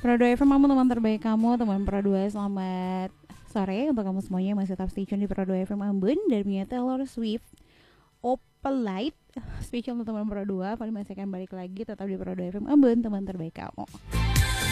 Pro 2 FM, kamu teman terbaik kamu, teman Pro 2. Selamat sore untuk kamu semuanya yang masih tetap stay tune di Pro 2 FM Ambon dan punya Taylor Swift Opalite spesial untuk teman Pro 2. Paling masih akan balik lagi tetap di Pro 2 FM Ambon, teman terbaik kamu.